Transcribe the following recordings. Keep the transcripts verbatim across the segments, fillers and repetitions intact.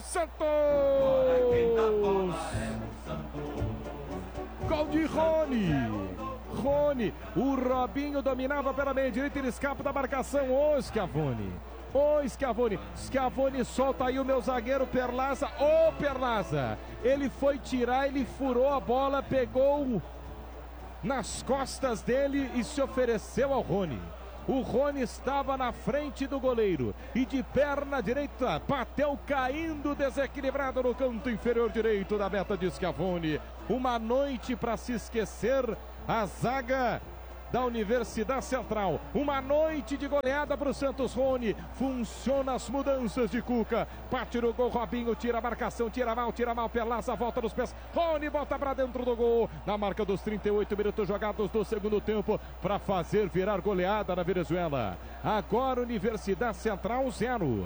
Santos! Gol de Rony! Rony, o Robinho dominava pela meia direita, ele escapa da marcação, ô Schiavoni! Ô Schiavoni, Schiavoni solta aí o meu zagueiro Perlaza, ô Perlaza! Ele foi tirar, ele furou a bola, pegou nas costas dele e se ofereceu ao Rony. O Rony estava na frente do goleiro e de perna direita bateu caindo desequilibrado no canto inferior direito da meta de Schiavoni. Uma noite para se esquecer, a zaga da Universidade Central. Uma noite de goleada para o Santos. Rony, funciona as mudanças de Cuca. Bate no gol, Robinho, tira a marcação, tira mal, tira mal, Perlaza, volta nos pés. Rony bota para dentro do gol. Na marca dos trinta e oito minutos jogados do segundo tempo para fazer virar goleada na Venezuela. Agora Universidade Central zero.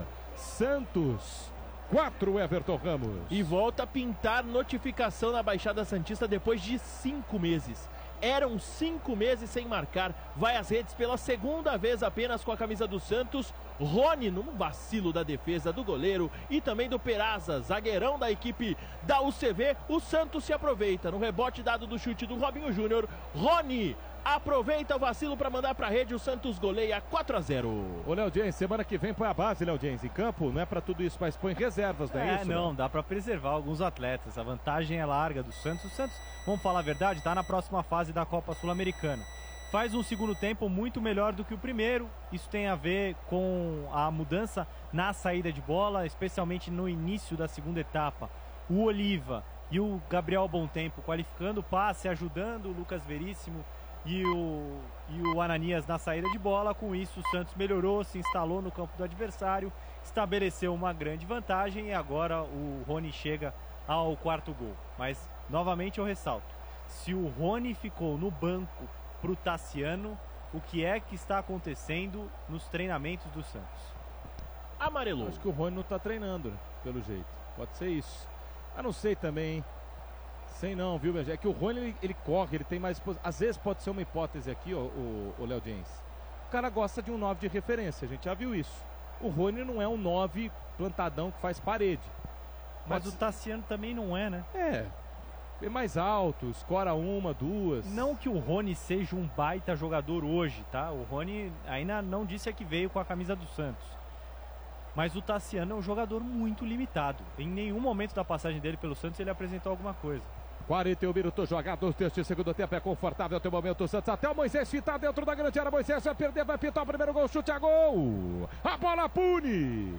Santos quatro, Everton Ramos. E volta a pintar notificação na Baixada Santista depois de cinco meses. Eram cinco meses sem marcar. Vai às redes pela segunda vez apenas com a camisa do Santos. Rony, num vacilo da defesa do goleiro e também do Peraza, zagueirão da equipe da U C V. O Santos se aproveita no rebote dado do chute do Robinho Júnior. Rony aproveita o vacilo para mandar para a rede. O Santos goleia quatro a zero. Ô Léo James, semana que vem põe a base, Léo James, em campo. Não é para tudo isso, mas põe reservas, não é, é isso? Não, né? Dá para preservar alguns atletas. A vantagem é larga do Santos. O Santos, vamos falar a verdade, está na próxima fase da Copa Sul-Americana. Faz um segundo tempo muito melhor do que o primeiro. Isso tem a ver com a mudança na saída de bola, especialmente no início da segunda etapa. O Oliva e o Gabriel Bontempo qualificando o passe, ajudando o Lucas Veríssimo e o, e o Ananias na saída de bola. Com isso o Santos melhorou, se instalou no campo do adversário, estabeleceu uma grande vantagem e agora o Rony chega ao quarto gol. Mas novamente eu ressalto, se o Rony ficou no banco pro Tassiano, o que é que está acontecendo nos treinamentos do Santos? Amarelou. Acho que o Rony não está treinando, né? Pelo jeito. Pode ser isso. Ah, não sei também, hein? Sei não, viu, é que o Rony ele, ele corre, ele tem mais. Às vezes pode ser uma hipótese aqui, ó, o, o Léo James. O cara gosta de um nove de referência, a gente já viu isso. O Rony não é um nove plantadão que faz parede. Mas Mas o Tassiano também não é, né? É. É mais alto, escora uma, duas. Não que o Rony seja um baita jogador hoje, tá? O Rony ainda não disse a que veio com a camisa do Santos. Mas o Tassiano é um jogador muito limitado. Em nenhum momento da passagem dele pelo Santos ele apresentou alguma coisa. quarenta e um minutos jogados deste segundo tempo, é confortável até o momento o Santos, até o Moisés fitar dentro da grande área, Moisés vai perder, vai pintar o primeiro gol, chute a gol, a bola pune,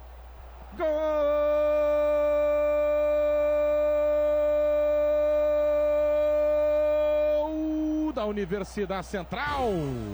gol da Universidade Central.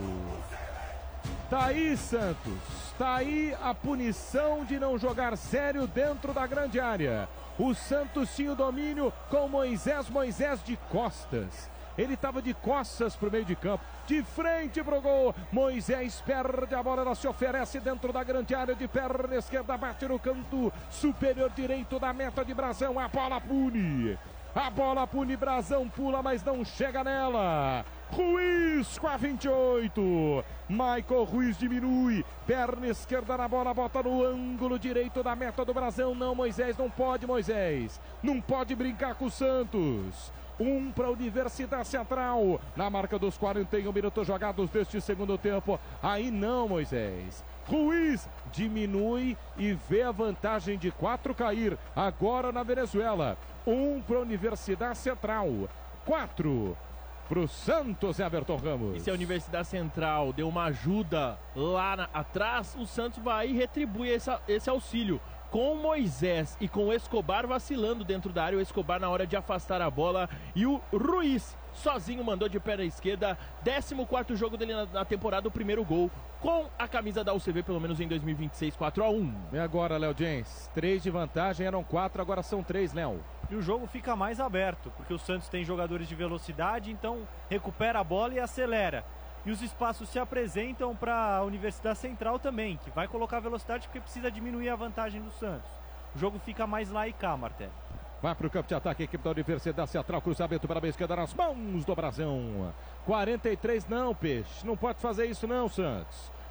Tá aí, Santos, tá aí a punição de não jogar sério dentro da grande área. O Santos tinha o domínio com Moisés, Moisés de costas. Ele estava de costas para o meio de campo, de frente para o gol. Moisés perde a bola, ela se oferece dentro da grande área, de perna esquerda, bate no canto superior direito da meta de Brasão. A bola pune, a bola pune, Brasão pula, mas não chega nela. Ruiz com a vinte e oito. Michael Ruiz diminui. Perna esquerda na bola, bota no ângulo direito da meta do Brasão. Não, Moisés, não pode, Moisés. Não pode brincar com o Santos. Um para a Universidade Central. Na marca dos quarenta e um minutos jogados deste segundo tempo. Aí não, Moisés. Ruiz diminui e vê a vantagem de quatro cair. Agora na Venezuela. Um para a Universidade Central. Quatro pro Santos, Everton Ramos. E se a Universidade Central deu uma ajuda lá na, atrás, o Santos vai e retribui essa, esse auxílio. Com o Moisés e com o Escobar vacilando dentro da área, o Escobar na hora de afastar a bola e o Ruiz sozinho mandou de perna esquerda, décimo quarto jogo dele na, na temporada, o primeiro gol com a camisa da U C V, pelo menos em dois mil e vinte e seis, quatro a um. E agora, Léo James, três de vantagem, eram quatro, agora são três, Léo. E o jogo fica mais aberto, porque o Santos tem jogadores de velocidade, então recupera a bola e acelera. E os espaços se apresentam para a Universidade Central também, que vai colocar velocidade porque precisa diminuir a vantagem do Santos. O jogo fica mais lá e cá, Marté. Vai para o campo de ataque, a equipe da Universidade Central, cruzamento para a esquerda nas mãos do Brasão. quarenta e três, não, Peixe, não pode fazer isso não, Santos.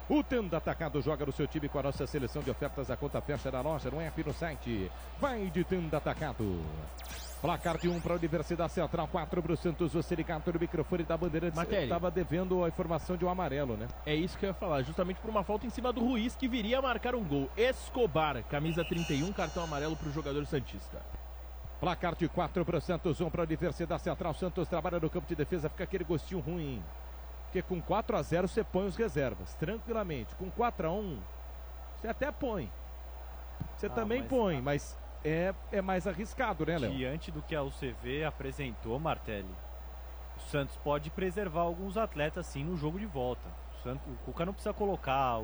O Tenda Atacado joga no seu time com a nossa seleção de ofertas. A conta fecha na loja, no app, no site. Vai de Tenda Atacado. Placar de um para a Universidade Central, quatro para o Santos. Você ligado no microfone da Bandeirantes. Estava devendo a informação de um amarelo, né? É isso que eu ia falar, justamente por uma falta em cima do Ruiz, que viria a marcar um gol. Escobar, camisa trinta e um, cartão amarelo para o jogador santista. Placar de quatro para o Santos, um para a Universidade Central. Santos trabalha no campo de defesa, fica aquele gostinho ruim. Porque com quatro a zero você põe os reservas, tranquilamente. Com quatro a um, você até põe. Você ah, também mas... põe, mas é, é mais arriscado, né, Léo? Diante do que a U C V apresentou, Martelli, o Santos pode preservar alguns atletas sim no jogo de volta. O, Santos, o Cuca não precisa colocar